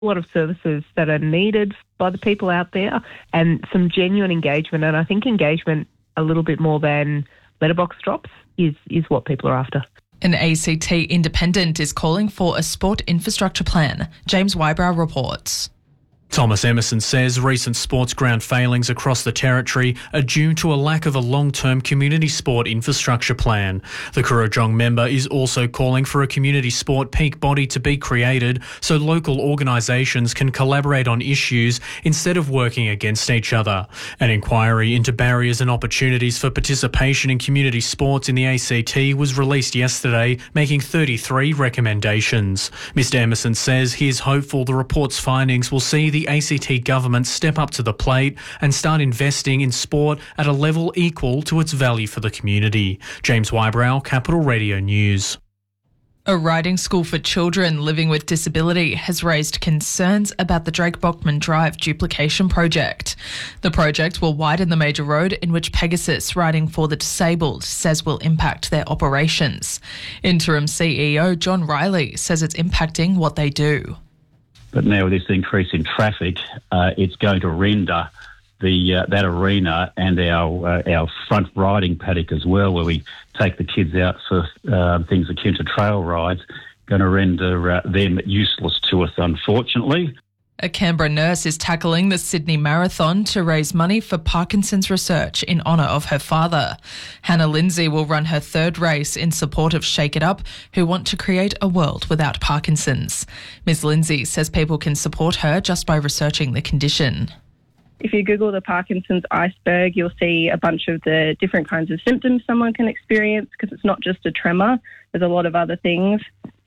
a lot of services that are needed by the people out there and some genuine engagement. And I think engagement a little bit more than letterbox drops is what people are after. An ACT independent is calling for a sport infrastructure plan. James Wybrow reports. Thomas Emerson says recent sports ground failings across the territory are due to a lack of a long-term community sport infrastructure plan. The Kurrajong member is also calling for a community sport peak body to be created so local organisations can collaborate on issues instead of working against each other. An inquiry into barriers and opportunities for participation in community sports in the ACT was released yesterday, making 33 recommendations. Mr Emerson says he is hopeful the report's findings will see the ACT government step up to the plate and start investing in sport at a level equal to its value for the community. James Wybrow, Capital Radio News. A riding school for children living with disability has raised concerns about the Drake Bockman Drive duplication project. The project will widen the major road in which Pegasus Riding for the Disabled says will impact their operations. Interim CEO John Riley says it's impacting what they do. But now with this increase in traffic, it's going to render that arena and our front riding paddock as well, where we take the kids out for things akin to trail rides, going to render them useless to us, unfortunately. A Canberra nurse is tackling the Sydney Marathon to raise money for Parkinson's research in honour of her father. Hannah Lindsay will run her third race in support of Shake It Up, who want to create a world without Parkinson's. Ms Lindsay says people can support her just by researching the condition. If you Google the Parkinson's iceberg, you'll see a bunch of the different kinds of symptoms someone can experience, because it's not just a tremor, there's a lot of other things.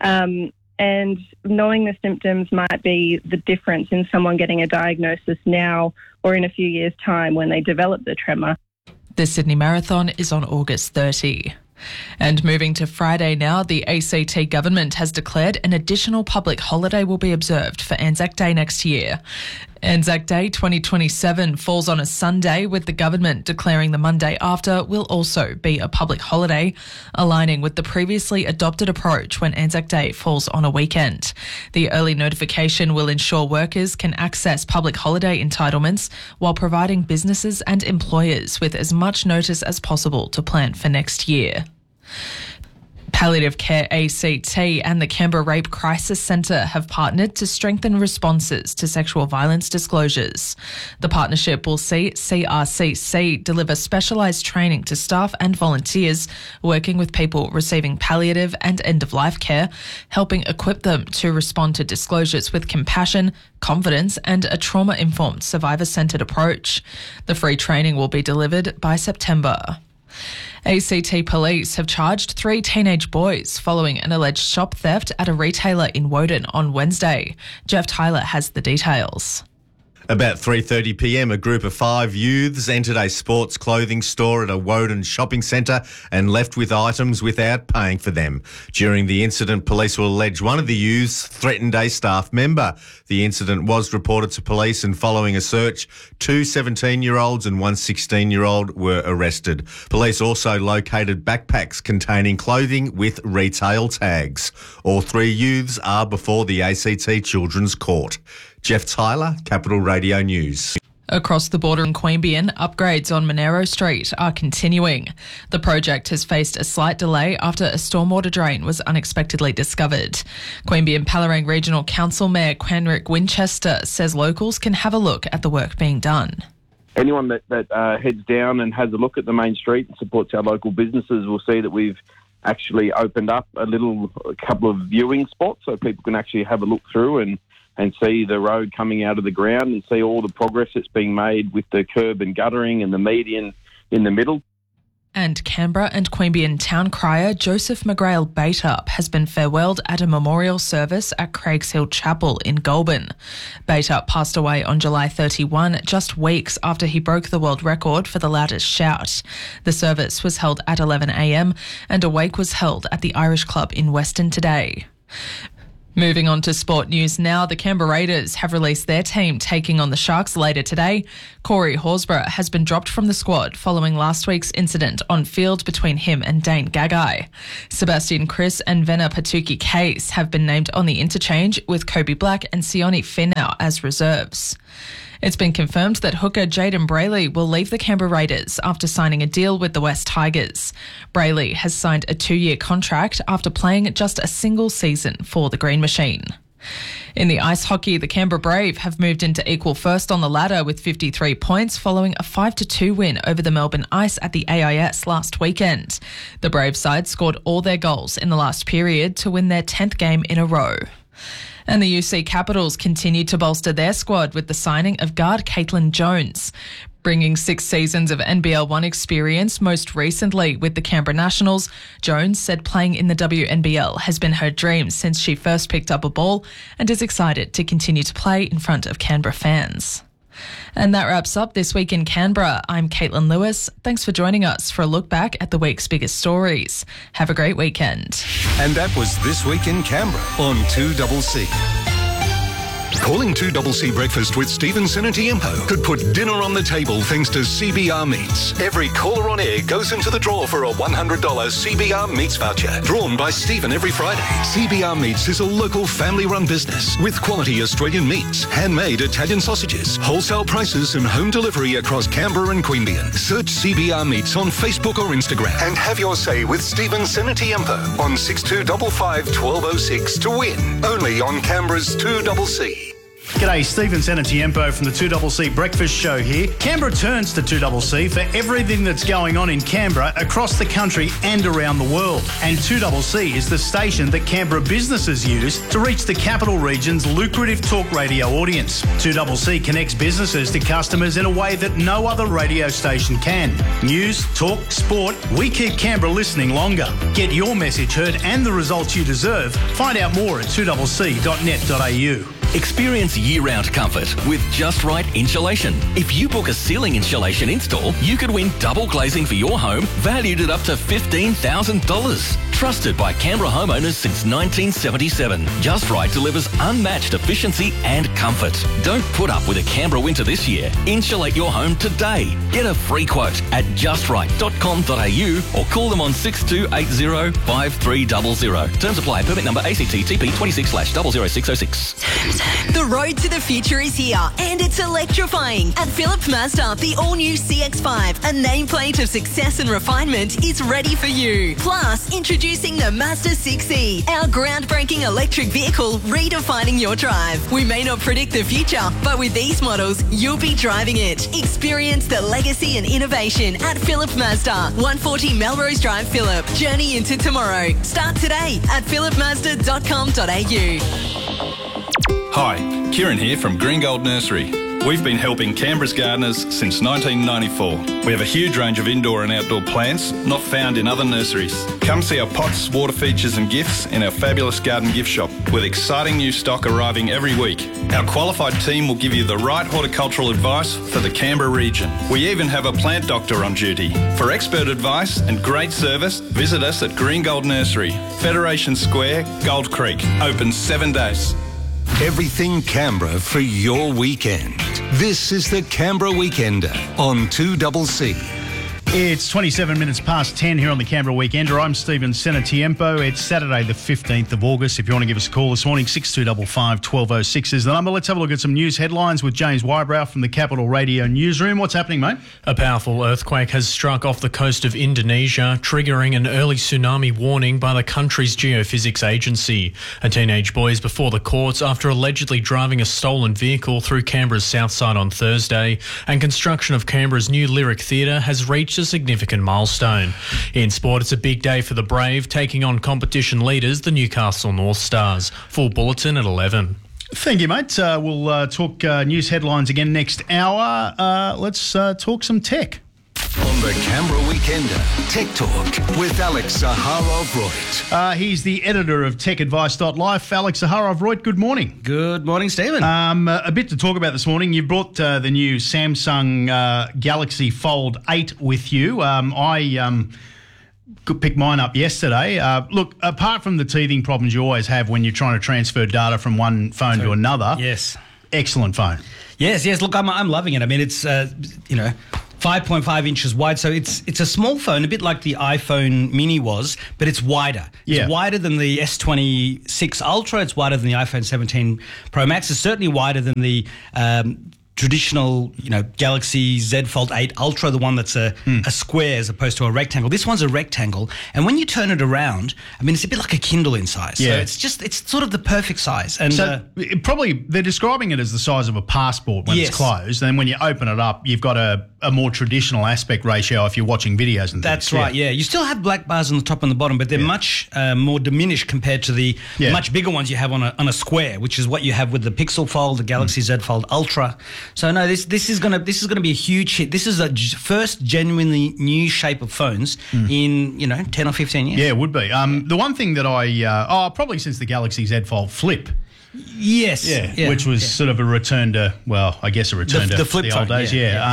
And knowing the symptoms might be the difference in someone getting a diagnosis now or in a few years' time when they develop the tremor. The Sydney Marathon is on August 30. And moving to Friday now, the ACT government has declared an additional public holiday will be observed for Anzac Day next year. Anzac Day 2027 falls on a Sunday, with the government declaring the Monday after will also be a public holiday, aligning with the previously adopted approach when Anzac Day falls on a weekend. The early notification will ensure workers can access public holiday entitlements while providing businesses and employers with as much notice as possible to plan for next year. Palliative Care ACT and the Canberra Rape Crisis Centre have partnered to strengthen responses to sexual violence disclosures. The partnership will see CRCC deliver specialised training to staff and volunteers working with people receiving palliative and end-of-life care, helping equip them to respond to disclosures with compassion, confidence and a trauma-informed survivor-centred approach. The free training will be delivered by September. ACT police have charged 3 teenage boys following an alleged shop theft at a retailer in Woden on Wednesday. Jeff Tyler has the details. About 3:30pm, a group of 5 youths entered a sports clothing store at a Woden shopping centre and left with items without paying for them. During the incident, police will allege one of the youths threatened a staff member. The incident was reported to police, and following a search, 2 17-year-olds and 1 16-year-old were arrested. Police also located backpacks containing clothing with retail tags. All 3 youths are before the ACT Children's Court. Jeff Tyler, Capital Radio News. Across the border in Queanbeyan, upgrades on Monero Street are continuing. The project has faced a slight delay after a stormwater drain was unexpectedly discovered. Queanbeyan-Pallarang Regional Council Mayor Quanrick Winchester says locals can have a look at the work being done. Anyone that heads down and has a look at the main street and supports our local businesses will see that we've actually opened up a couple of viewing spots so people can actually have a look through and see the road coming out of the ground and see all the progress that's being made with the curb and guttering and the median in the middle. And Canberra and Queanbeyan Town Crier Joseph McGrail Bateup has been farewelled at a memorial service at Craigs Hill Chapel in Goulburn. Bateup passed away on July 31, just weeks after he broke the world record for the loudest shout. The service was held at 11am and a wake was held at the Irish Club in Weston today. Moving on to sport news now, the Canberra Raiders have released their team taking on the Sharks later today. Corey Horsburgh has been dropped from the squad following last week's incident on field between him and Dane Gagai. Sebastian Kris and Venna Patuki Case have been named on the interchange with Kobe Black and Sione Finau as reserves. It's been confirmed that hooker Jaden Brayley will leave the Canberra Raiders after signing a deal with the West Tigers. Brayley has signed a 2-year contract after playing just a single season for the Green Machine. In the ice hockey, the Canberra Brave have moved into equal first on the ladder with 53 points following a 5-2 win over the Melbourne Ice at the AIS last weekend. The Brave side scored all their goals in the last period to win their 10th game in a row. And the UC Capitals continue to bolster their squad with the signing of guard Caitlin Jones. Bringing 6 seasons of NBL 1 experience, most recently with the Canberra Nationals, Jones said playing in the WNBL has been her dream since she first picked up a ball and is excited to continue to play in front of Canberra fans. And that wraps up This Week in Canberra. I'm Caitlin Lewis. Thanks for joining us for a look back at the week's biggest stories. Have a great weekend. And that was This Week in Canberra on 2CC. Calling 2CC Breakfast with Stephen Senatiempo could put dinner on the table thanks to CBR Meats. Every caller on air goes into the draw for a $100 CBR Meats voucher, drawn by Stephen every Friday. CBR Meats is a local family-run business with quality Australian meats, handmade Italian sausages, wholesale prices and home delivery across Canberra and Queanbeyan. Search CBR Meats on Facebook or Instagram and have your say with Stephen Senatiempo on 6255 1206 to win. Only on Canberra's 2CC. G'day, Stephen Senatiempo from the 2CC Breakfast Show here. Canberra turns to 2CC for everything that's going on in Canberra, across the country and around the world. And 2CC is the station that Canberra businesses use to reach the capital region's lucrative talk radio audience. 2CC connects businesses to customers in a way that no other radio station can. News, talk, sport, we keep Canberra listening longer. Get your message heard and the results you deserve. Find out more at 2cc.net.au. Experience year-round comfort with Just Right Insulation. If you book a ceiling insulation install, you could win double glazing for your home, valued at up to $15,000. Trusted by Canberra homeowners since 1977. Just Right delivers unmatched efficiency and comfort. Don't put up with a Canberra winter this year. Insulate your home today. Get a free quote at justright.com.au or call them on 6280 5300. Terms apply. Permit number ACT-TP 26/00606. The road to the future is here and it's electrifying. At Phillips Mazda, the all-new CX-5, a nameplate of success and refinement, is ready for you. Plus, introducing the Mazda 6e, our groundbreaking electric vehicle redefining your drive. We may not predict the future, but with these models, you'll be driving it. Experience the legacy and innovation at Phillips Mazda, 140 Melrose Drive, Phillip. Journey into tomorrow. Start today at phillipmazda.com.au. Hi, Kieran here from Green Gold Nursery. We've been helping Canberra's gardeners since 1994. We have a huge range of indoor and outdoor plants not found in other nurseries. Come see our pots, water features and gifts in our fabulous garden gift shop with exciting new stock arriving every week. Our qualified team will give you the right horticultural advice for the Canberra region. We even have a plant doctor on duty. For expert advice and great service, visit us at Green Gold Nursery, Federation Square, Gold Creek. Open 7 days. Everything Canberra for your weekend. This is the Canberra Weekender on 2CC. It's 27 minutes past 10 here on the Canberra Weekender. I'm Stephen Senatiempo. It's Saturday the 15th of August. If you want to give us a call this morning, 6255 1206 is the number. Let's have a look at some news headlines with James Wybrow from the Capital Radio Newsroom. What's happening, mate? A powerful earthquake has struck off the coast of Indonesia, triggering an early tsunami warning by the country's geophysics agency. A teenage boy is before the courts after allegedly driving a stolen vehicle through Canberra's south side on Thursday, and construction of Canberra's new Lyric Theatre has reached a significant milestone. In sport, it's a big day for the Brave, taking on competition leaders, the Newcastle North Stars. Full bulletin at 11. Thank you, mate. We'll talk news headlines again next hour. Let's talk some tech. On the Canberra Weekender, Tech Talk with Alex Zaharov-Reutt. He's the editor of TechAdvice.life. Alex Zaharov-Reutt, good morning. Good morning, Stephen. A bit to talk about this morning. You brought the new Samsung Galaxy Fold 8 with you. I picked mine up yesterday. Look, apart from the teething problems you always have when you're trying to transfer data from one phone to another, yes, excellent phone. Yes. Look, I'm loving it. I mean, it's 5.5 inches wide, so it's a small phone, a bit like the iPhone Mini was, but it's wider. It's wider than the S26 Ultra. It's wider than the iPhone 17 Pro Max. It's certainly wider than the traditional, Galaxy Z Fold 8 Ultra, the one that's a square as opposed to a rectangle. This one's a rectangle, and when you turn it around, I mean, it's a bit like a Kindle in size. So it's sort of the perfect size. And so they're describing it as the size of a passport when it's closed, and then when you open it up, you've got a more traditional aspect ratio if you're watching videos and things. That's right, yeah. You still have black bars on the top and the bottom, but they're much more diminished compared to the much bigger ones you have on a square, which is what you have with the Pixel Fold, the Galaxy Z Fold Ultra. So no, this is gonna be a huge hit. This is a first genuinely new shape of phones in 10 or 15 years. Yeah, it would be. The one thing that probably since the Galaxy Z Fold Flip. Yes. Which was sort of a return to, I guess a return to the flip the old phone, days.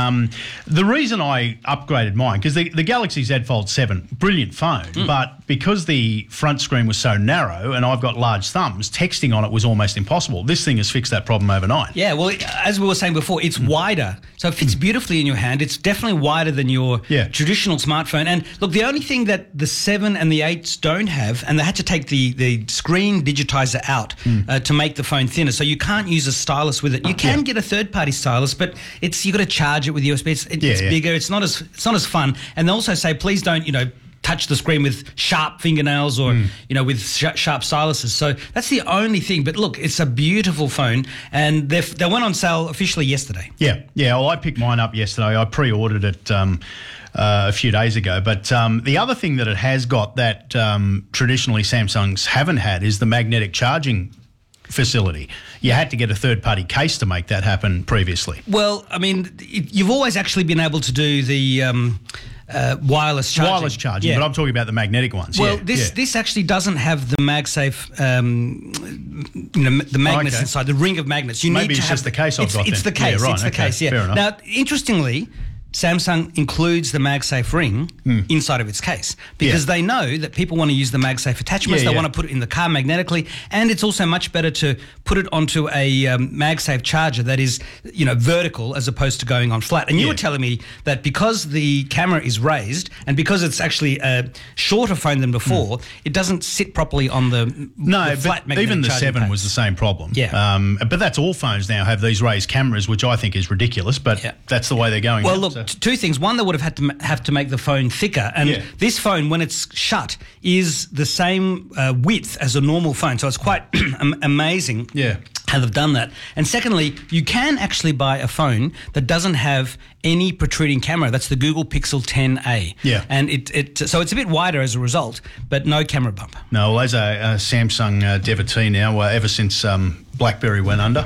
The reason I upgraded mine, because the Galaxy Z Fold 7, brilliant phone, but because the front screen was so narrow and I've got large thumbs, texting on it was almost impossible. This thing has fixed that problem overnight. Yeah, well, as we were saying before, it's wider. So it fits beautifully in your hand. It's definitely wider than your traditional smartphone. And look, the only thing that the 7 and the 8s don't have, and they had to take the screen digitizer out to make the phone thinner, so you can't use a stylus with it. You can get a third-party stylus, but you've got to charge it with USB. It's bigger. It's not as fun. And they also say, please don't touch the screen with sharp fingernails or with sharp styluses. So that's the only thing. But look, it's a beautiful phone, and they went on sale officially yesterday. Yeah. Well, I picked mine up yesterday. I pre-ordered it a few days ago. But the other thing that it has got that traditionally Samsungs haven't had is the magnetic charging facility. You had to get a third-party case to make that happen previously. Well, I mean, you've always actually been able to do the wireless charging. Wireless charging, but I'm talking about the magnetic ones. Well, this actually doesn't have the MagSafe, the magnets inside, the ring of magnets. Maybe it's just the case I've got. It's the case. Yeah, right, it's the case. Yeah. Fair enough. Now, interestingly, Samsung includes the MagSafe ring inside of its case because they know that people want to use the MagSafe attachments. They want to put it in the car magnetically, and it's also much better to put it onto a MagSafe charger that is, vertical as opposed to going on flat. And you were telling me that because the camera is raised and because it's actually a shorter phone than before, it doesn't sit properly on the flat magnetic even the charging 7 pads. was the same problem. Yeah. But that's all phones now have these raised cameras, which I think is ridiculous, but that's the way they're going. Well, now, look, two things. One, they would have to make the phone thicker, and this phone, when it's shut, is the same width as a normal phone. So it's quite amazing. How they've done that. And secondly, you can actually buy a phone that doesn't have any protruding camera. That's the Google Pixel 10a. Yeah. And so it's a bit wider as a result, but no camera bump. No, well, as a Samsung devotee now, ever since BlackBerry went under,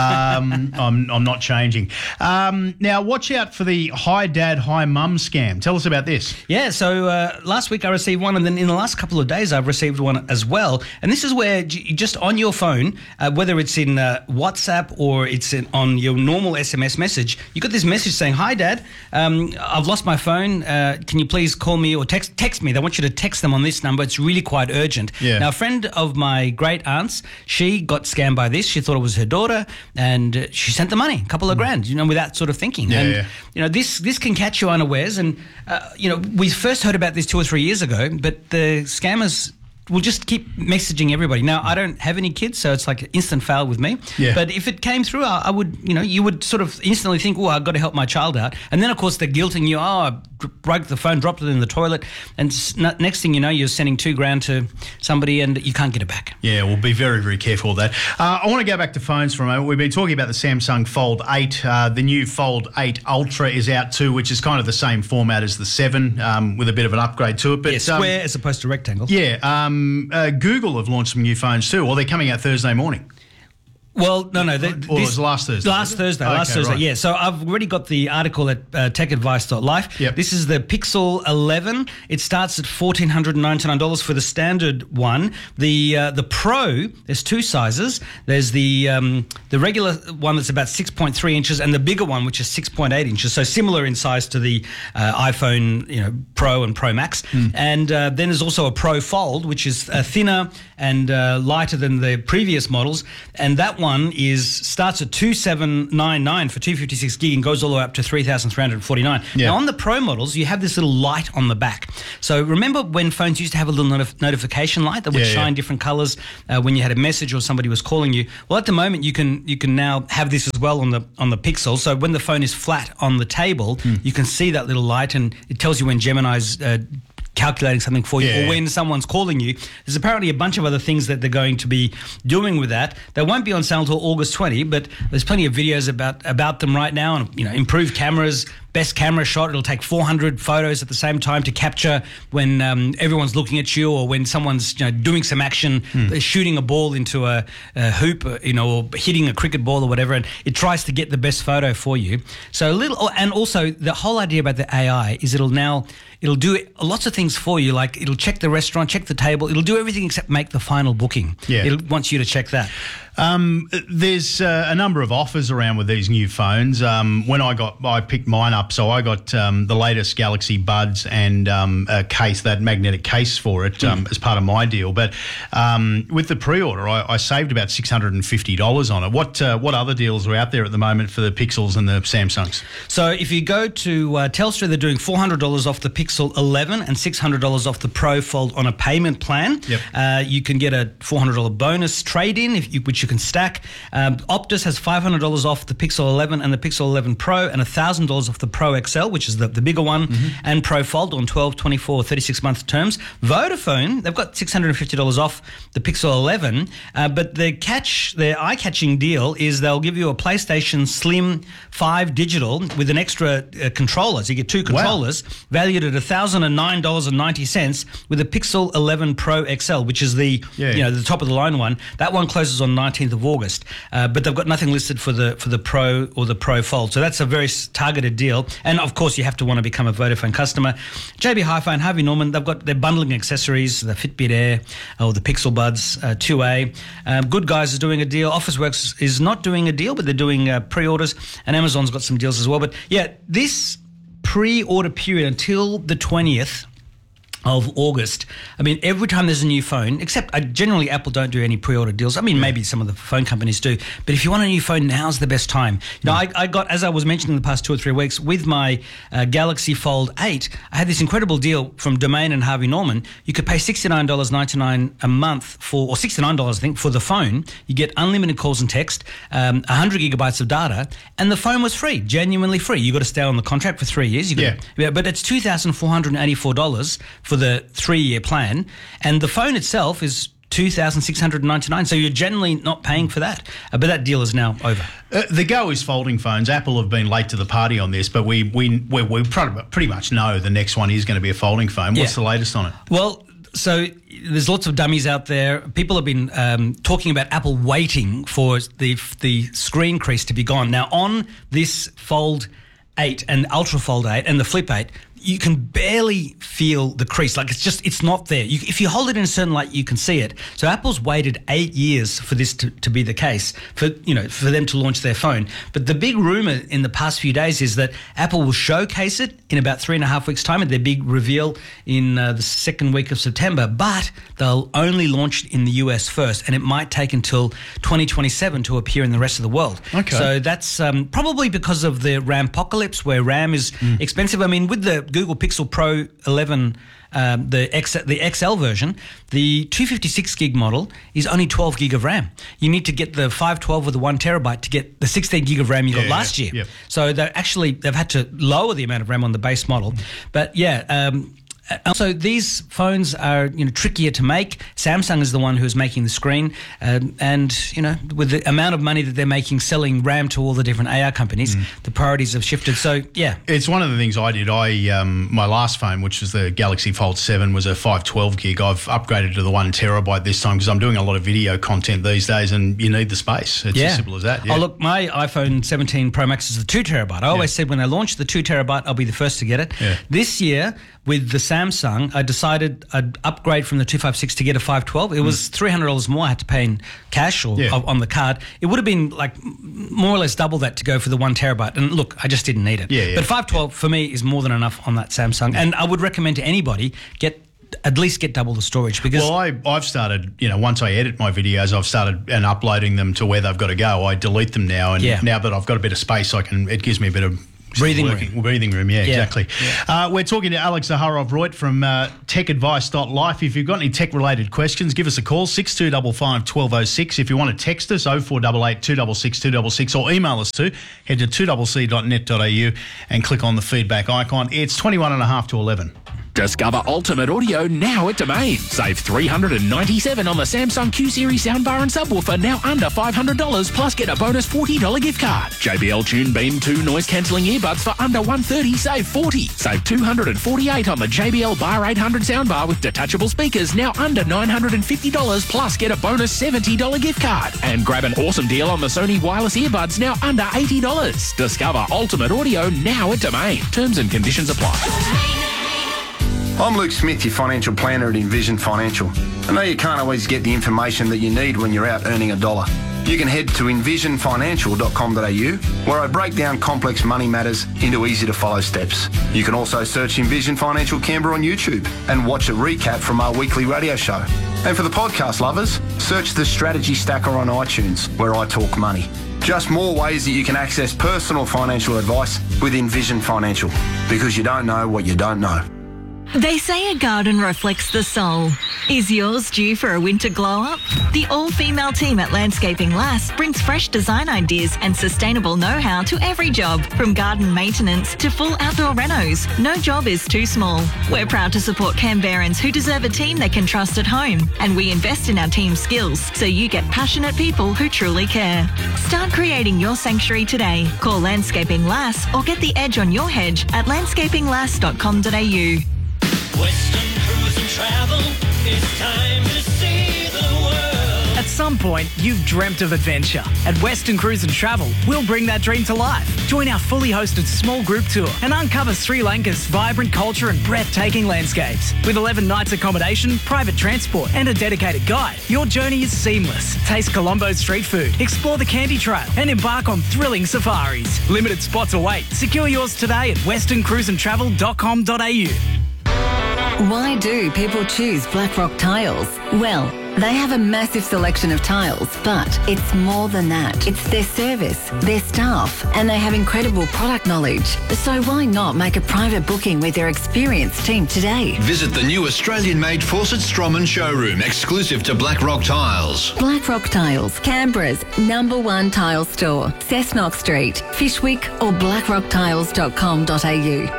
I'm not changing. Now, watch out for the Hi Dad, Hi Mum scam. Tell us about this. Yeah, so last week I received one, and then in the last couple of days I've received one as well. And this is where just on your phone, whether it's in WhatsApp or it's on your normal SMS message, you got this message saying, "Hi Dad, I've lost my phone. Can you please call me or text me?" They want you to text them on this number. It's really quite urgent. Yeah. Now, a friend of my great aunt's, she got scammed by this. She thought it was her daughter, and she sent the money, a couple of grand, without sort of thinking. This can catch you unawares. And we first heard about this 2 or 3 years ago, but the scammers will just keep messaging everybody. Now, I don't have any kids, so it's like an instant fail with me. Yeah. But if it came through, I would, you would sort of instantly think, oh, I've got to help my child out. And then, of course, they're guilting you. Oh, I broke the phone, dropped it in the toilet. And next thing you know, you're sending $2,000 to somebody and you can't get it back. Yeah, we'll be very, very careful of that. I want to go back to phones for a moment. We've been talking about the Samsung Fold 8. The new Fold 8 Ultra is out too, which is kind of the same format as the 7 with a bit of an upgrade to it. But square as opposed to rectangle. Yeah. Google have launched some new phones too, or they're coming out Thursday morning. Well, no. It was last Thursday. Last Thursday, right. yeah. So I've already got the article at techadvice.life. Yep. This is the Pixel 11. It starts at $1,499 for the standard one. The Pro, there's two sizes. There's the regular one that's about 6.3 inches and the bigger one, which is 6.8 inches. So similar in size to the iPhone, Pro and Pro Max. And then there's also a Pro Fold, which is thinner and lighter than the previous models. And that one starts at $2,799 for 256 gig and goes all the way up to $3,349. Yeah. Now on the Pro models, you have this little light on the back. So remember when phones used to have a little notification light that would shine different colors when you had a message or somebody was calling you? Well, at the moment you can now have this as well on the Pixel. So when the phone is flat on the table, you can see that little light and it tells you when Gemini's calculating something for you or when someone's calling you. There's apparently a bunch of other things that they're going to be doing with that. They won't be on sale until August 20, but there's plenty of videos about them right now and improved cameras, best camera shot. It'll take 400 photos at the same time to capture when everyone's looking at you or when someone's doing some action, shooting a ball into a hoop, or hitting a cricket ball or whatever, and it tries to get the best photo for you. So and also the whole idea about the AI is it'll do lots of things for you, like it'll check the restaurant, check the table. It'll do everything except make the final booking. Yeah. It wants you to check that. There's a number of offers around with these new phones. When I picked mine up, so I got the latest Galaxy Buds and a case, that magnetic case for it as part of my deal. But with the pre-order, I saved about $650 on it. What other deals are out there at the moment for the Pixels and the Samsungs? So if you go to Telstra, they're doing $400 off the Pixel 11 and $600 off the Pro Fold on a payment plan. Yep. You can get a $400 bonus trade-in, which you can stack. Optus has $500 off the Pixel 11 and the Pixel 11 Pro and $1,000 off the Pro XL, which is the bigger one, and Pro Fold on 12, 24, 36-month terms. Vodafone, they've got $650 off the Pixel 11, but their eye-catching deal is they'll give you a PlayStation Slim 5 digital with an extra controller. So you get two controllers, valued at $1,009.90 with a Pixel 11 Pro XL, which is the top of the line one. That one closes on 19th of August, but they've got nothing listed for the Pro or the Pro Fold. So that's a very targeted deal. And of course, you have to want to become a Vodafone customer. JB Hi-Fi and Harvey Norman, they're bundling accessories, the Fitbit Air or the Pixel Buds 2A. Good Guys is doing a deal. Officeworks is not doing a deal, but they're doing pre-orders. And Amazon's got some deals as well. But yeah, this pre-order period until the 20th of August. I mean, every time there's a new phone, except generally Apple don't do any pre-order deals. I mean, maybe some of the phone companies do. But if you want a new phone, now's the best time. Now, I got, as I was mentioning in the past 2 or 3 weeks, with my Galaxy Fold 8, I had this incredible deal from Domain and Harvey Norman. You could pay $69.99 a month or $69, I think, for the phone. You get unlimited calls and text, 100 gigabytes of data, and the phone was free, genuinely free. You got to stay on the contract for 3 years. But it's $2,484 for the 3-year plan, and the phone itself is $2,699. So you're generally not paying for that. But that deal is now over. The go is folding phones. Apple have been late to the party on this, but we pretty much know the next one is going to be a folding phone. What's the latest on it? Well, so there's lots of dummies out there. People have been talking about Apple waiting for the screen crease to be gone. Now, on this Fold 8 and Ultra Fold 8 and the Flip 8, you can barely feel the crease. Like it's not there. If you hold it in a certain light, you can see it. So Apple's waited 8 years for this to be the case, for them to launch their phone. But the big rumor in the past few days is that Apple will showcase it in about 3.5 weeks' time at their big reveal in the second week of September. But they'll only launch it in the US first, and it might take until 2027 to appear in the rest of the world. Okay. So that's probably because of the RAM-pocalypse, where RAM is expensive. I mean, with the Google Pixel Pro 11, the XL version, the 256 gig model is only 12 gig of RAM. You need to get the 512 or the 1 terabyte to get the 16 gig of RAM you got last year. So they've had to lower the amount of RAM on the base model. But Also, these phones are trickier to make. Samsung is the one who is making the screen, and with the amount of money that they're making selling RAM to all the different AR companies, the priorities have shifted. So yeah, it's one of the things I did. My last phone, which was the Galaxy Fold 7, was a 512 gig. I've upgraded to the 1 terabyte this time because I'm doing a lot of video content these days, and you need the space. It's as simple as that. Yeah. Oh look, my iPhone 17 Pro Max is the 2 terabyte. I always said when they launch the 2 terabyte, I'll be the first to get it. Yeah. This year, with the Samsung, I decided I'd upgrade from the 256 to get a 512. It was $300 more I had to pay in cash or on the card. It would have been like more or less double that to go for the 1 terabyte. And look, I just didn't need it. But 512 for me is more than enough on that Samsung. And I would recommend to anybody at least get double the storage because... Well, I've started, once I edit my videos, I've started uploading them to where they've got to go. I delete them now, and now that I've got a bit of space, it gives me a bit of... Breathing room, exactly. Yeah. We're talking to Alex Zaharov-Reutt from techadvice.life. If you've got any tech-related questions, give us a call, 6255 1206. If you want to text us, 0488 266 266, or email us too, head to 2cc.net.au and click on the feedback icon. It's 21.5 to 11. Discover Ultimate Audio now at Domain. Save $397 on the Samsung Q-Series soundbar and subwoofer, now under $500, plus get a bonus $40 gift card. JBL Tune Beam 2 noise-cancelling earbuds for under $130, save $40. Save $248 on the JBL Bar 800 soundbar with detachable speakers, now under $950, plus get a bonus $70 gift card. And grab an awesome deal on the Sony wireless earbuds, now under $80. Discover Ultimate Audio now at Domain. Terms and conditions apply. I'm Luke Smith, your financial planner at Envision Financial. I know you can't always get the information that you need when you're out earning a dollar. You can head to envisionfinancial.com.au, where I break down complex money matters into easy-to-follow steps. You can also search Envision Financial Canberra on YouTube and watch a recap from our weekly radio show. And for the podcast lovers, search the Strategy Stacker on iTunes, where I talk money. Just more ways that you can access personal financial advice with Envision Financial, because you don't know what you don't know. They say a garden reflects the soul. Is yours due for a winter glow-up? The all-female team at Landscaping Lass brings fresh design ideas and sustainable know-how to every job, from garden maintenance to full outdoor renos. No job is too small. We're proud to support Canberrans who deserve a team they can trust at home, and we invest in our team's skills so you get passionate people who truly care. Start creating your sanctuary today. Call Landscaping Lass or get the edge on your hedge at landscapinglass.com.au. Western Cruise and Travel, it's time to see the world. At some point, you've dreamt of adventure. At Western Cruise and Travel, we'll bring that dream to life. Join our fully hosted small group tour and uncover Sri Lanka's vibrant culture and breathtaking landscapes. With 11 nights accommodation, private transport and a dedicated guide, your journey is seamless. Taste Colombo's street food, explore the Candy Trail and embark on thrilling safaris. Limited spots await. Secure yours today at westerncruiseandtravel.com.au. Why do people choose Blackrock Tiles? Well, they have a massive selection of tiles, but it's more than that. It's their service, their staff, and they have incredible product knowledge. So why not make a private booking with their experienced team today? Visit the new Australian-made Fawcett Stroman showroom, exclusive to Blackrock Tiles. Blackrock Tiles, Canberra's #1 tile store. Cessnock Street, Fishwick or blackrocktiles.com.au.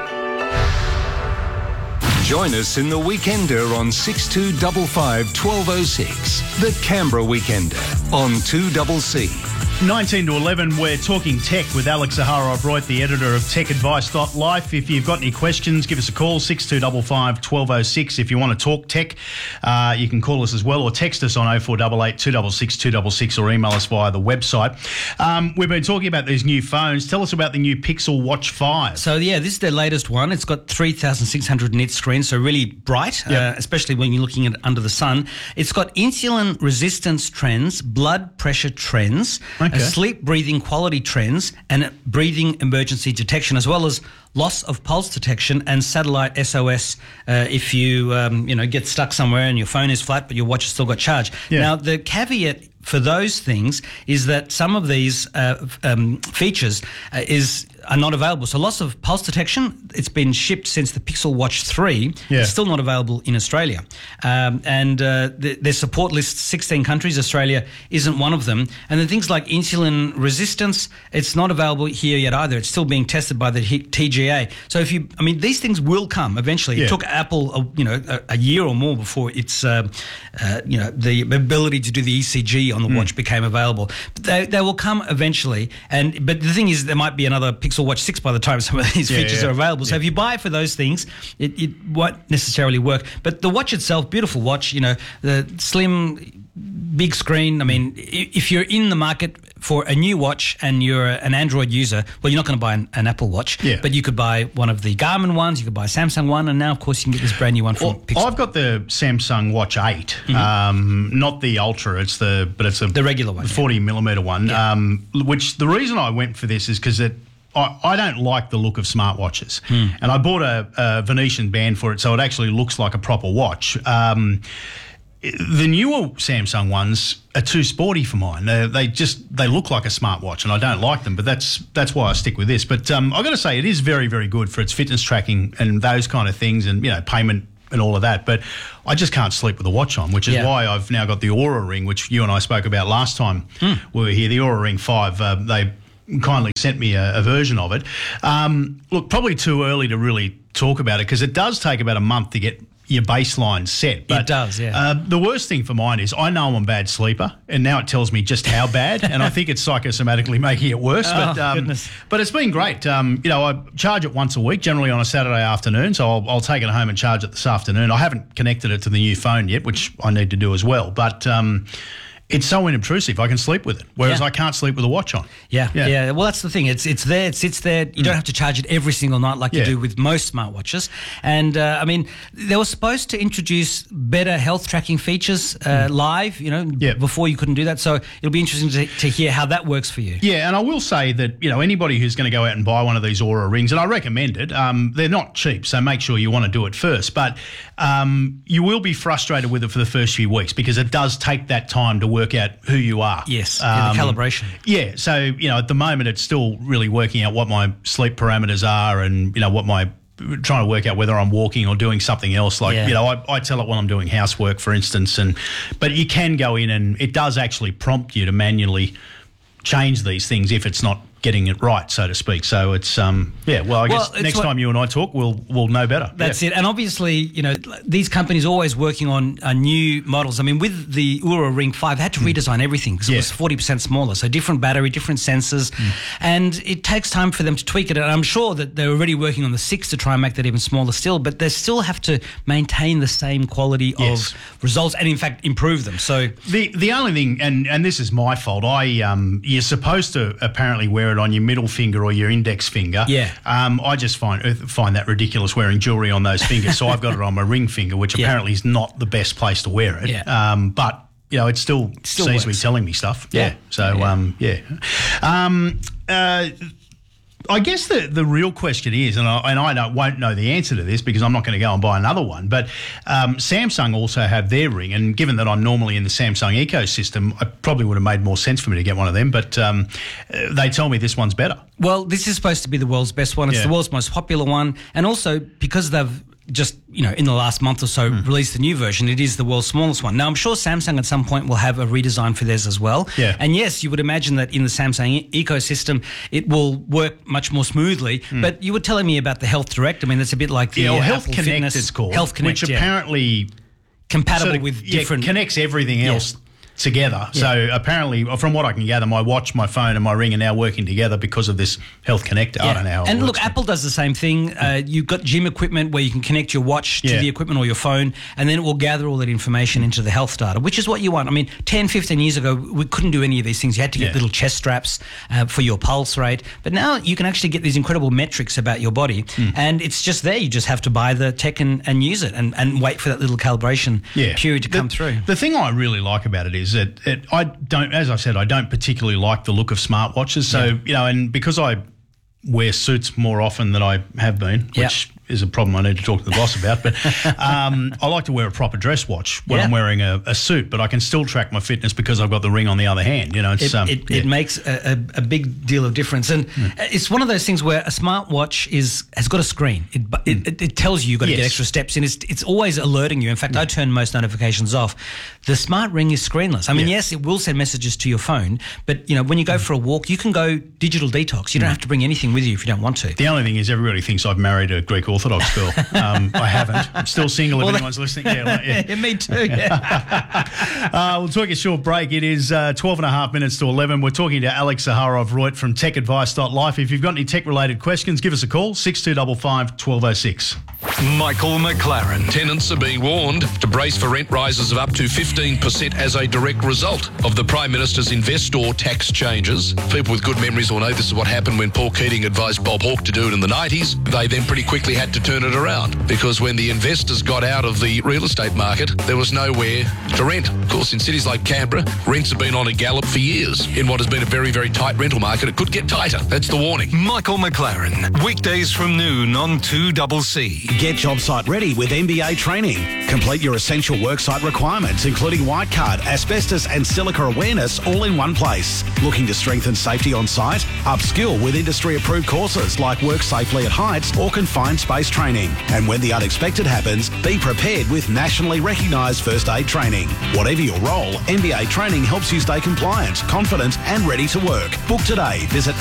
Join us in the Weekender on 6255 1206. The Canberra Weekender on 2CC. 19 to 11, we're talking tech with Alex Zaharov-Reutt, the editor of techadvice.life. If you've got any questions, give us a call, 6255 1206. If you want to talk tech, you can call us as well or text us on 0488 266 266 or email us via the website. We've been talking about these new phones. Tell us about the new Pixel Watch 5. So, yeah, this is their latest one. It's got 3,600 nit screen, so really bright, especially when you're looking at it under the sun. It's got insulin resistance trends, blood pressure trends, sleep breathing quality trends, and breathing emergency detection, as well as loss of pulse detection and satellite SOS if you get stuck somewhere and your phone is flat but your watch has still got charge. Now, the caveat for those things is that some of these features is are not available. So loss of pulse detection, it's been shipped since the Pixel Watch 3. Yeah. It's still not available in Australia. Their support lists 16 countries. Australia isn't one of them. And then things like insulin resistance, it's not available here yet either. It's still being tested by the TGA. So these things will come eventually. Yeah. It took Apple, a year or more before it's, the ability to do the ECG on the watch became available. But they will come eventually. But the thing is, there might be another Pixel Watch 6 by the time some of these features are available. So if you buy for those things, it won't necessarily work. But the watch itself, beautiful watch, the slim, big screen. I mean, if you're in the market for a new watch and you're an Android user, well, you're not going to buy an Apple Watch, but you could buy one of the Garmin ones, you could buy a Samsung one, and now, of course, you can get this brand new one from Pixel. I've got the Samsung Watch 8, not the Ultra, it's the regular one, the 40mm one, which the reason I went for this is because I don't like the look of smartwatches. And I bought a Venetian band for it, so it actually looks like a proper watch. The newer Samsung ones are too sporty for mine. They look like a smartwatch, and I don't like them. But that's why I stick with this. But I've got to say, it is very, very good for its fitness tracking and those kind of things, and payment and all of that. But I just can't sleep with a watch on, which is why I've now got the Oura Ring, which you and I spoke about last time we were here. The Oura Ring 5. They kindly sent me a version of it. Look, probably too early to really talk about it because it does take about a month to get your baseline set. But, it does, yeah. The worst thing for mine is I know I'm a bad sleeper, and now it tells me just how bad, and I think it's psychosomatically making it worse. Goodness. But it's been great. I charge it once a week, generally on a Saturday afternoon, so I'll take it home and charge it this afternoon. I haven't connected it to the new phone yet, which I need to do as well. But it's so unobtrusive, I can sleep with it, whereas I can't sleep with a watch on. Yeah. Well, that's the thing. It's there. It sits there. You don't have to charge it every single night like you do with most smartwatches. And, they were supposed to introduce better health tracking features live, before you couldn't do that. So it'll be interesting to hear how that works for you. Yeah, and I will say that, anybody who's going to go out and buy one of these Oura Rings, and I recommend it, they're not cheap, so make sure you want to do it first. But you will be frustrated with it for the first few weeks because it does take that time to work out who you are. Yes, the calibration. Yeah, so, at the moment it's still really working out what my sleep parameters are and, trying to work out whether I'm walking or doing something else. Like, I tell it when I'm doing housework, for instance, but you can go in and it does actually prompt you to manually change these things if it's not getting it right, so to speak. So it's I guess next time you and I talk, we'll know better. That's it. And obviously, these companies are always working on new models. I mean, with the Oura Ring 5, they had to redesign everything because it was 40% smaller. So different battery, different sensors, and it takes time for them to tweak it. And I'm sure that they're already working on the 6 to try and make that even smaller still, but they still have to maintain the same quality of results and in fact improve them. So the only thing, and this is my fault, you're supposed to apparently wear it on your middle finger or your index finger. I just find that ridiculous wearing jewellery on those fingers, so I've got it on my ring finger, which apparently is not the best place to wear it. But it still seems to be telling me stuff. I guess the real question is, and I won't know the answer to this because I'm not going to go and buy another one, but Samsung also have their ring, and given that I'm normally in the Samsung ecosystem, it probably would have made more sense for me to get one of them, but they tell me this one's better. Well, this is supposed to be the world's best one. It's the world's most popular one, and also because they've just, in the last month or so released the new version, it is the world's smallest one. Now, I'm sure Samsung at some point will have a redesign for theirs as well. And yes, you would imagine that in the Samsung ecosystem, it will work much more smoothly. But you were telling me about the Health Direct. I mean, that's a bit like the Health Apple Connect Fitness. it's called. Health Connect, which apparently compatible with different... connects everything else together. So apparently, from what I can gather, my watch, my phone and my ring are now working together because of this Health Connector. I don't know how it works. Look, Apple does the same thing. You've got gym equipment where you can connect your watch to the equipment or your phone, and then it will gather all that information into the health data, which is what you want. I mean, 10, 15 years ago, we couldn't do any of these things. You had to get little chest straps for your pulse rate. But now you can actually get these incredible metrics about your body, and it's just there. You just have to buy the tech and use it and wait for that little calibration period to come through. The thing I really like about it is that I don't, as I said, I don't particularly like the look of smartwatches. So, and because I wear suits more often than I have been, which is a problem I need to talk to the boss about. But I like to wear a proper dress watch when I'm wearing a suit, but I can still track my fitness because I've got the ring on the other hand. You know, it makes a big deal of difference, and it's one of those things where a smartwatch has got a screen. It tells you you've got to get extra steps in. It's always alerting you. In fact, I turn most notifications off. The smart ring is screenless. I mean, yes, it will send messages to your phone, but you know, when you go for a walk, you can go digital detox. You don't have to bring anything with you if you don't want to. The only thing is, everybody thinks I've married a Greek Orthodox girl. I haven't. I'm still single. If anyone's listening, yeah, me too. Yeah. We'll take a short break. It is 12 and a half minutes to 11. We're talking to Alex Zaharov-Reutt from TechAdvice.life. If you've got any tech-related questions, give us a call, 6255 1206. Michael McLaren. Tenants are being warned to brace for rent rises of up to 15% as a direct result of the Prime Minister's investor tax changes. People with good memories will know this is what happened when Paul Keating advised Bob Hawke to do it in the 90s. They then pretty quickly had to turn it around because when the investors got out of the real estate market, there was nowhere to rent. Of course, in cities like Canberra, rents have been on a gallop for years. In what has been a very, very tight rental market, it could get tighter. That's the warning. Michael McLaren. Weekdays from noon on 2CC. Get job site ready with MBA training. Complete your essential worksite requirements, including white card, asbestos and silica awareness, all in one place. Looking to strengthen safety on site? Upskill with industry-approved courses like Work Safely at Heights or Confined Space training. And when the unexpected happens, be prepared with nationally recognised first aid training. Whatever your role, MBA training helps you stay compliant, confident and ready to work. Book today. Visit